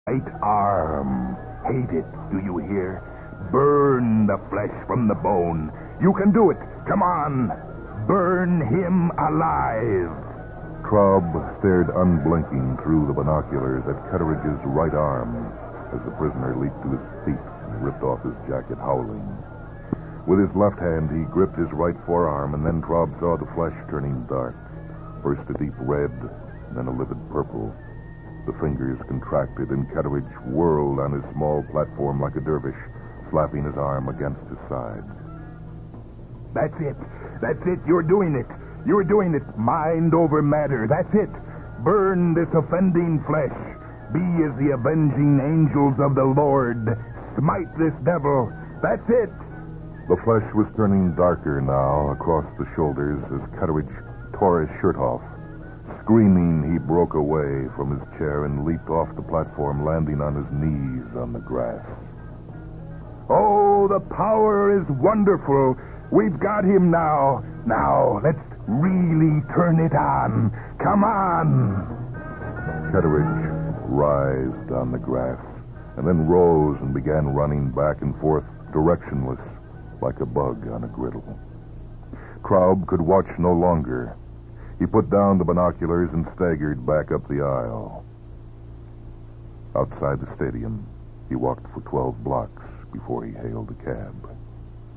right arm. Hate it, do you hear? Burn the flesh from the bone. You can do it. Come on. Burn him alive. Traub stared unblinking through the binoculars at Ketteridge's right arm as the prisoner leaped to his feet and ripped off his jacket, howling. With his left hand, he gripped his right forearm, and then Traub saw the flesh turning dark. First a deep red, then a livid purple. The fingers contracted, and Ketteridge whirled on his small platform like a dervish, slapping his arm against his side. That's it. That's it. You're doing it. You're doing it. Mind over matter. That's it. Burn this offending flesh. Be as the avenging angels of the Lord. Smite this devil. That's it. The flesh was turning darker now across the shoulders as Ketteridge tore his shirt off. Screaming, he broke away from his chair and leaped off the platform, landing on his knees on the grass. Oh, the power is wonderful. We've got him now. Now, let's really turn it on. Come on. Ketteridge writhed on the grass and then rose and began running back and forth, directionless, like a bug on a griddle. Traub could watch no longer. He put down the binoculars and staggered back up the aisle. Outside the stadium, he walked for 12 blocks before he hailed a cab.